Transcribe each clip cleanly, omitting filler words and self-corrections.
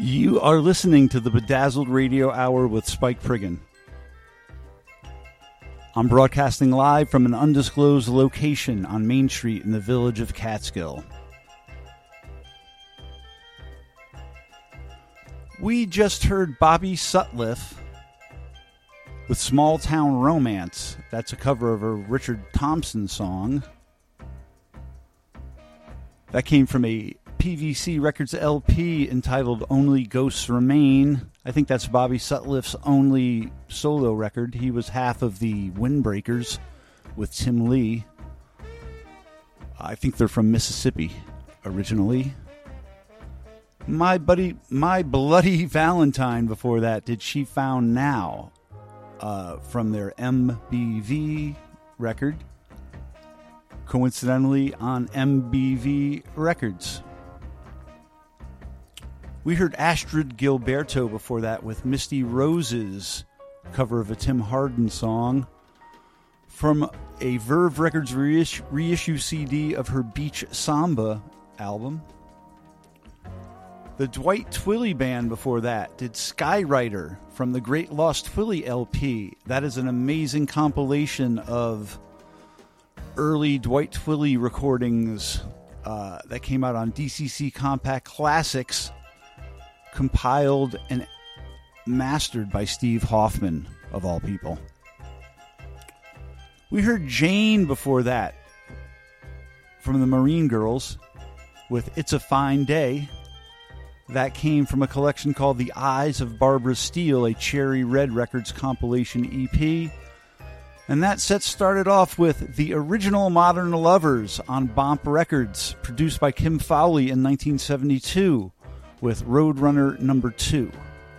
You are listening to the Bedazzled Radio Hour with Spike Priggin. I'm broadcasting live from an undisclosed location on Main Street in the village of Catskill. We just heard Bobby Sutcliffe with Small Town Romance. That's a cover of a Richard Thompson song. That came from a PVC Records LP entitled Only Ghosts Remain. I think that's Bobby Sutcliffe's only solo record. He was half of the Windbreakers with Tim Lee. I think they're from Mississippi originally. My Bloody Valentine before that did She Found Now from their MBV record. Coincidentally on MBV Records. We heard Astrid Gilberto before that with Misty Roses, cover of a Tim Hardin song, from a Verve Records reissue CD of her Beach Samba album. The Dwight Twilley Band before that did Skywriter from the Great Lost Twilley LP. That is an amazing compilation of early Dwight Twilley recordings that came out on DCC Compact Classics, compiled and mastered by Steve Hoffman, of all people. We heard Jane before that from the Marine Girls with It's a Fine Day. That came from a collection called The Eyes of Barbara Steele, a Cherry Red Records compilation EP. And that set started off with The Original Modern Lovers on Bomp Records, produced by Kim Fowley in 1972 with Roadrunner No. 2.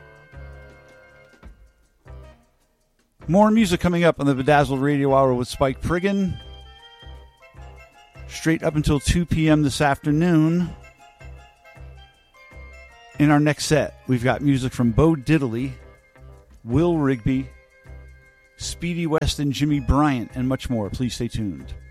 More music coming up on the Bedazzled Radio Hour with Spike Priggin. Straight up until 2 p.m. this afternoon. In our next set, we've got music from Bo Diddley, Will Rigby, Speedy West and Jimmy Bryant, and much more. Please stay tuned.